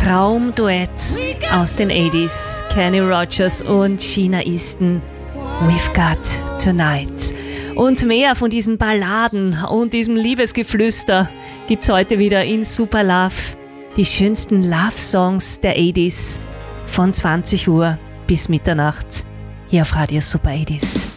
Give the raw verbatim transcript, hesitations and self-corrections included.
Traumduett aus den achtziger. Kenny Rogers und Sheena Easton. We've got tonight. Und mehr von diesen Balladen und diesem Liebesgeflüster gibt's heute wieder in Super Love. Die schönsten Love-Songs der achtziger von zwanzig Uhr bis Mitternacht hier auf Radio Super achtziger.